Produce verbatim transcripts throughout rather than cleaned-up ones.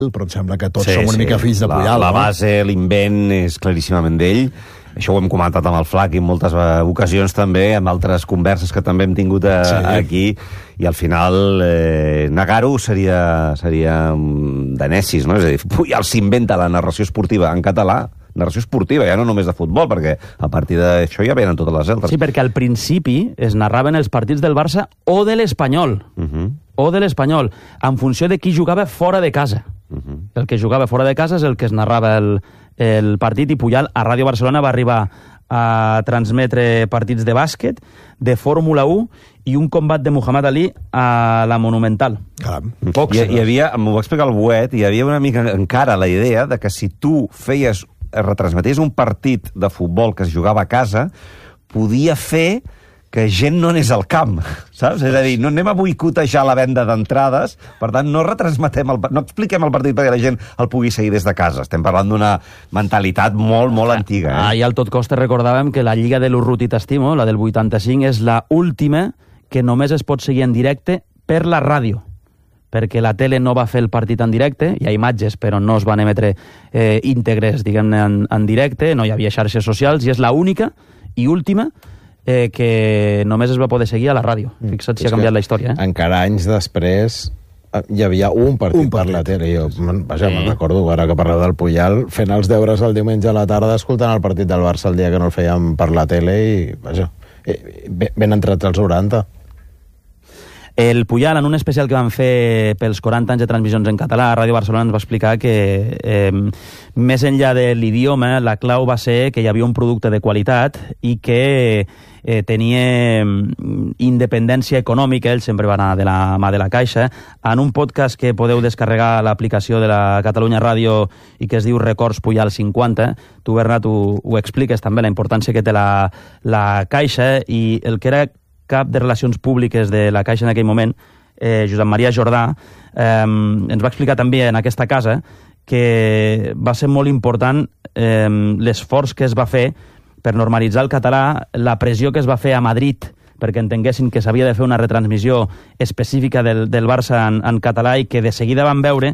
però em sembla que tots sí, som una sí. mica fills de Puyal. La, la no? base, l'invent és claríssimament d'ell. Això ho hem comentat amb el Flac i en moltes ocasions també, amb altres converses que també hem tingut a, sí. aquí, i al final eh, negar-ho seria, seria de necis, no? És a dir, Puyal s'inventa la narració esportiva en català, narració esportiva, ja no només de futbol, perquè a partir d'això ja venen totes les altres. Sí, perquè al principi es narraven els partits del Barça o de l'Espanyol, uh-huh. o de l'Espanyol, en funció de qui jugava fora de casa. Uh-huh. El que jugava fora de casa és el que es narrava el, el partit, i Puyal a Ràdio Barcelona va arribar a transmetre partits de bàsquet, de Fórmula u i un combat de Muhammad Ali a la Monumental. Caram. Hi, hi havia, m'ho va explicar el Boet, hi havia una mica encara la idea de que si tu feies retransmetés un partit de futbol que es jugava a casa, podia fer que gent no anés al camp, saps? És a dir, no anem a boicotejar la venda d'entrades, per tant, no retransmetem, el, no expliquem el partit perquè la gent el pugui seguir des de casa. Estem parlant d'una mentalitat molt, molt antiga. Eh? Ah, i al tot cost recordàvem que la Lliga de l'Urruti T'Estimo, la del vuitanta-cinc, és la última que només es pot seguir en directe per la ràdio, perquè la tele no va fer el partit en directe, hi ha imatges, però no es van emetre eh, íntegres, diguem-ne, en, en directe, no hi havia xarxes socials, i és l'única i última eh, que només es va poder seguir a la ràdio. Fixa't si ha canviat la història. Eh? Encara anys després hi havia un partit, un partit. per la tele. Jo, vaja, sí. me'n recordo, ara que parleu del Puyal, fent els deures el diumenge a la tarda, escoltant el partit del Barça el dia que no el fèiem per la tele, i vaja, ben entrats als noranta. El Puyal, en un especial que van fer pels quaranta anys de transmissions en català, a Ràdio Barcelona ens va explicar que eh, més enllà de l'idioma, la clau va ser que hi havia un producte de qualitat i que eh, tenia independència econòmica, ell sempre va anar de la mà de la caixa. En un podcast que podeu descarregar a l'aplicació de la Catalunya Ràdio i que es diu Records Puyal cinquanta, tu, Bernat, ho, ho expliques també, la importància que té la, la caixa, i el que era cap de Relacions Públiques de la Caixa en aquell moment, eh, Josep Maria Jordà, eh, ens va explicar també en aquesta casa que va ser molt important eh, l'esforç que es va fer per normalitzar el català, la pressió que es va fer a Madrid perquè entenguessin que s'havia de fer una retransmissió específica del, del Barça en, en català, i que de seguida van veure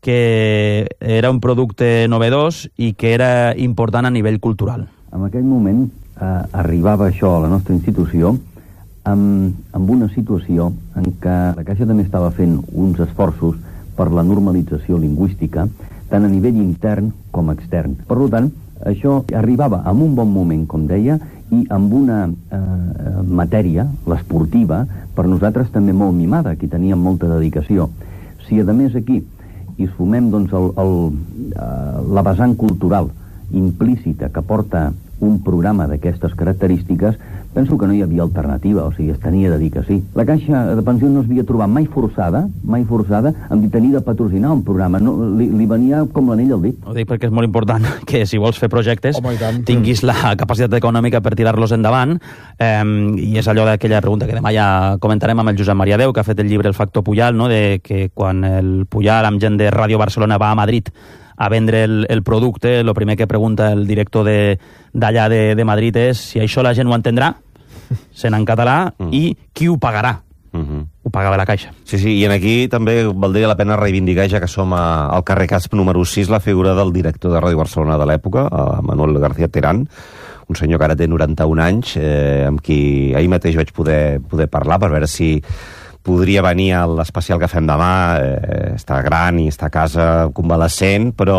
que era un producte novedós i que era important a nivell cultural. En aquell moment eh, arribava això a la nostra institució amb, amb una situació en què la Caixa també estava fent uns esforços per la normalització lingüística, tant a nivell intern com extern. Per tant, això arribava en un bon moment, com deia, i amb una eh, matèria, l'esportiva, per nosaltres també molt mimada, que teníem molta dedicació. Si, a més, aquí hi sumem doncs, el, el, eh, la vessant cultural implícita que porta un programa d'aquestes característiques, penso que no hi havia alternativa, o sigui, es tenia de dir que sí. La Caixa de Pensions no es havia trobat mai forçada, mai forçada, en tenir de patrocinar un programa. No, li, li venia com l'anell al dit. Ho dic perquè és molt important que si vols fer projectes Home, tinguis la capacitat econòmica per tirar-los endavant, eh, i és allò d'aquella pregunta que demà ja comentarem amb el Josep Maria Deu, que ha fet el llibre El factor Puyal, no? De que quan el Puyal amb gent de Ràdio Barcelona va a Madrid a vendre el, el producte, el primer que pregunta el director d'allà de, de, de Madrid és si això la gent ho entendrà, sent en català, mm. i qui ho pagarà. Uh-huh. Ho pagava la Caixa. Sí, sí, i en aquí també valdria la pena reivindicar, ja que som a, al carrer Casp número sis, la figura del director de Ràdio Barcelona de l'època, Manuel García Terán, un senyor que ara té noranta-un anys, eh, amb qui ahir mateix vaig poder, poder parlar per veure si podria venir a l'especial que fem demà. Eh, està gran i està a casa convalescent, però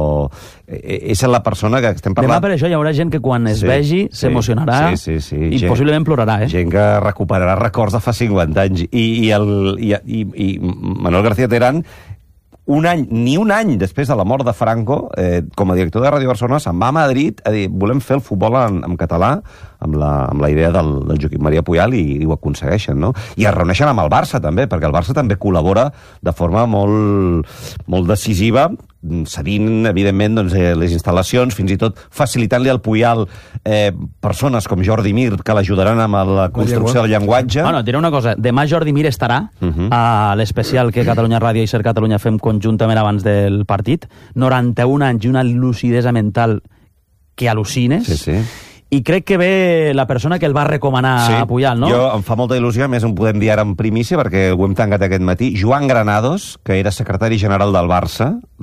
és la persona que estem parlant... Demà per això hi haurà gent que quan es sí, vegi sí, s'emocionarà, sí, sí, sí. i gent, possiblement plorarà. Eh? Gent que recuperarà records de fa cinquanta anys. I, i, el, i, i, i Manuel García Terán, un any, ni un any després de la mort de Franco, eh, com a director de Ràdio Barcelona, se'n va a Madrid a dir, volem fer el futbol en, en català, amb la, amb la idea del, del Joaquim Maria Puyal, i, i ho aconsegueixen, no? I es reuneixen amb el Barça, també, perquè el Barça també col·labora de forma molt, molt decisiva, cedint, evidentment, doncs, eh, les instal·lacions, fins i tot facilitant-li al Puyal eh, persones com Jordi Mir, que l'ajudaran amb la construcció del llenguatge. Bueno, et diré una cosa, demà Jordi Mir estarà uh-huh. a l'especial que Catalunya Ràdio i Ser Catalunya fem conjuntament abans del partit. noranta-un anys i una lucidesa mental que al·lucines. Sí, sí. i crec que ve la persona que el va recomanar sí, a Puyal, no? Jo em fa molta il·lusió, a més em podem dir ara en primícia, perquè ho hem tancat aquest matí. Joan Granados, que era secretari general del Barça,